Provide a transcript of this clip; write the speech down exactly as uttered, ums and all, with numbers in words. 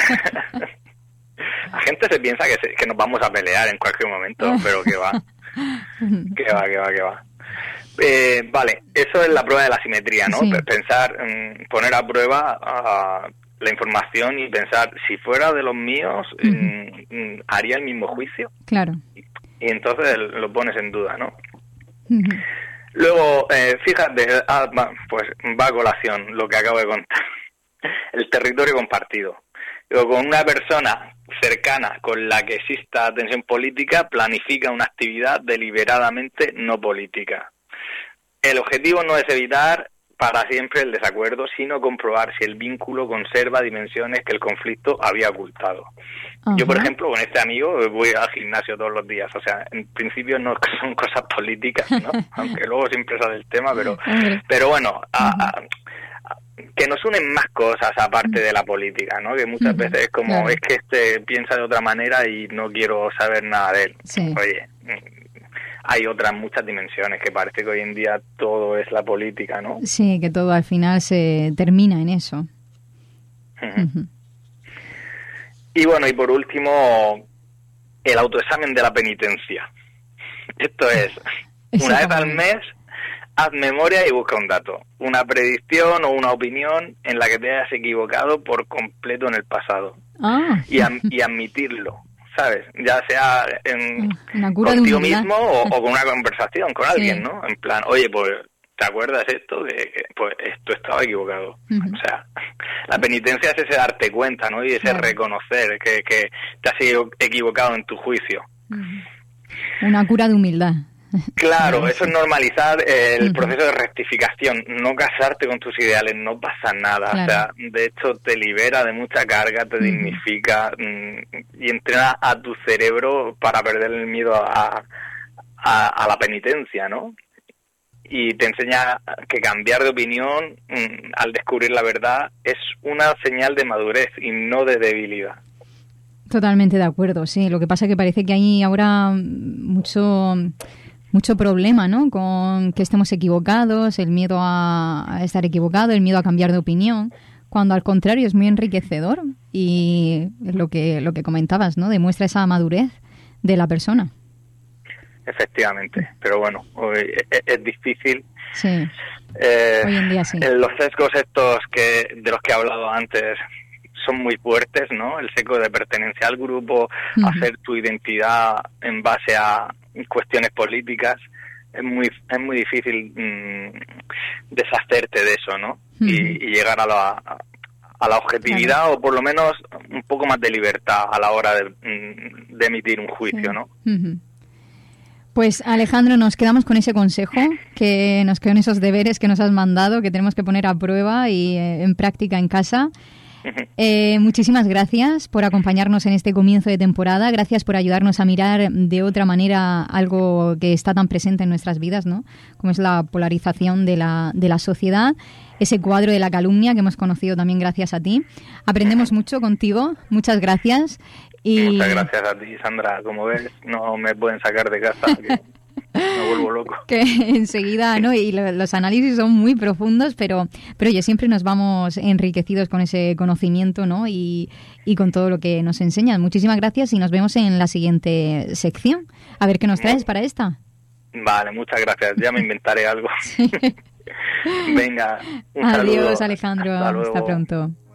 La gente se piensa que, se, que nos vamos a pelear en cualquier momento, pero que va, que va, que va, que va. Eh, vale, eso es la prueba de la simetría, ¿no? Sí. Pensar, poner a prueba uh, la información y pensar, si fuera de los míos, uh-huh. mm, ¿haría el mismo juicio? Claro. Y, y entonces lo pones en duda, ¿no? Uh-huh. Luego, eh, fíjate, ah, pues va a colación lo que acabo de contar. El territorio compartido. Digo, con una persona cercana con la que exista tensión política, planifica una actividad deliberadamente no política. El objetivo no es evitar para siempre el desacuerdo, sino comprobar si el vínculo conserva dimensiones que el conflicto había ocultado. Uh-huh. Yo, por ejemplo, con este amigo voy al gimnasio todos los días. O sea, en principio no son cosas políticas, ¿no? Aunque luego siempre sale el tema, pero, uh-huh. pero bueno, a, a, que nos unen más cosas aparte de la política, ¿no? Que muchas uh-huh. veces es como, claro. es que este piensa de otra manera y no quiero saber nada de él. Sí. Oye, hay otras muchas dimensiones, que parece que hoy en día todo es la política, ¿no? Sí, que todo al final se termina en eso. Uh-huh. Uh-huh. Y bueno, y por último, el autoexamen de la penitencia. Esto es, eso una vez al mes, haz memoria y busca un dato, una predicción o una opinión en la que te hayas equivocado por completo en el pasado. Ah. Y, am- y admitirlo, ¿sabes? Ya sea en, una cura contigo de mismo o, o con una conversación con alguien, sí. ¿no? En plan, oye, pues, ¿te acuerdas esto? Que, que pues esto estaba equivocado. Uh-huh. O sea, la penitencia es ese darte cuenta, ¿no? Y ese claro. reconocer que, que te has equivocado en tu juicio. Uh-huh. Una cura de humildad. Claro, eso es normalizar el uh-huh. proceso de rectificación, no casarte con tus ideales, no pasa nada, claro. o sea, de hecho te libera de mucha carga, te uh-huh. dignifica mm, y entrena a tu cerebro para perder el miedo a, a, a la penitencia, ¿no? Y te enseña que cambiar de opinión mm, al descubrir la verdad es una señal de madurez y no de debilidad. Totalmente de acuerdo, sí, lo que pasa es que parece que hay ahora mucho... mucho problema, ¿no? Con que estemos equivocados, el miedo a, a estar equivocado, el miedo a cambiar de opinión, cuando al contrario es muy enriquecedor y lo que lo que comentabas, ¿no? Demuestra esa madurez de la persona. Efectivamente, pero bueno, hoy es, es difícil. Sí. Eh, hoy en día sí. Los sesgos estos que de los que he hablado antes son muy fuertes, ¿no? El sesgo de pertenencia al grupo, uh-huh. hacer tu identidad en base a cuestiones políticas, es muy es muy difícil mmm, deshacerte de eso, ¿no? Uh-huh. Y, y llegar a la a la objetividad, claro. o por lo menos un poco más de libertad a la hora de, de emitir un juicio, sí. ¿no? Uh-huh. Pues Alejandro, nos quedamos con ese consejo, que nos quedan esos deberes que nos has mandado, que tenemos que poner a prueba y eh, en práctica en casa. Eh, muchísimas gracias por acompañarnos en este comienzo de temporada. Gracias por ayudarnos a mirar de otra manera algo que está tan presente en nuestras vidas, ¿no? Como es la polarización de la, de la sociedad, ese cuadro de la calumnia que hemos conocido también gracias a ti. Aprendemos mucho contigo. Muchas gracias. Y... Muchas gracias a ti, Sandra. Como ves, no me pueden sacar de casa. Que... me vuelvo loco. Que enseguida, ¿no? Y lo, los análisis son muy profundos, pero, pero oye, siempre nos vamos enriquecidos con ese conocimiento, ¿no? Y, y con todo lo que nos enseñan. Muchísimas gracias y nos vemos en la siguiente sección. A ver qué nos traes para esta. Vale, muchas gracias. Ya me inventaré algo. Sí. Venga, un Adiós, saludo. Alejandro. Hasta luego. Hasta pronto.